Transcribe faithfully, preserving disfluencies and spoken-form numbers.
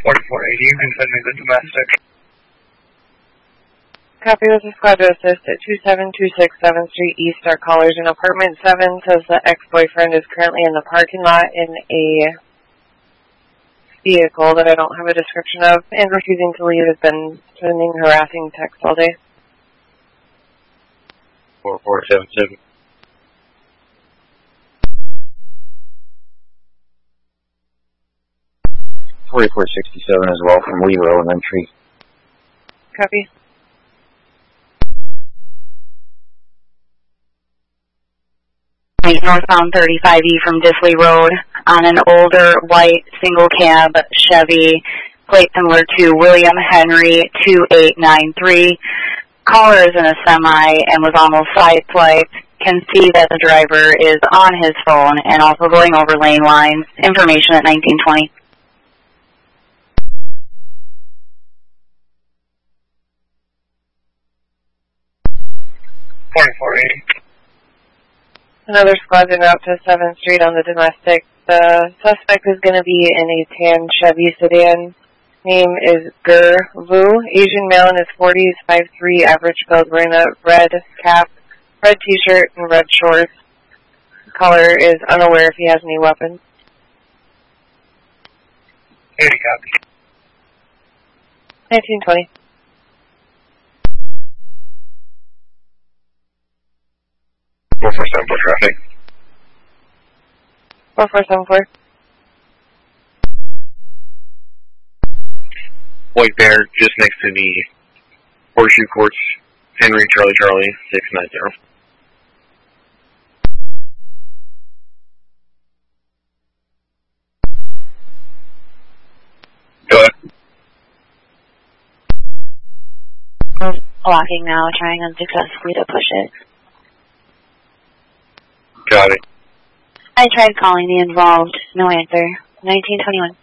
forty-four eighty, you can send me the domestic. Copy, this is Squad to Assist at two seven two six seventh Street East. Our callers in apartment seven says the ex-boyfriend is currently in the parking lot in a vehicle that I don't have a description of and refusing to leave. Has been sending harassing texts all day. four four seven seven. forty-four sixty-seven as well from Weaver Elementary. Copy. Northbound thirty-five E from Disley Road on an older white single cab Chevy, plate similar to William Henry two eight nine three. Caller is in a semi and was almost sideswiped. Can see that the driver is on his phone and also going over lane lines. Information at nineteen twenty. forty-four eighty. Another squad en route to seventh Street on the domestic. The suspect is going to be in a tan Chevy sedan. Name is Ger Vu. Asian male in his forties, five three, average build, wearing a red cap, red t-shirt, and red shorts. Caller is unaware if he has any weapons. eighty copy. nineteen twenty. four four seven four traffic. four four seven four. White Bear, just next to the Horseshoe Courts, Henry Charlie Charlie, six nine zero. Go ahead. I'm blocking now, trying unsuccessfully to push it. Got it. I tried calling the involved. No answer. nineteen twenty-one.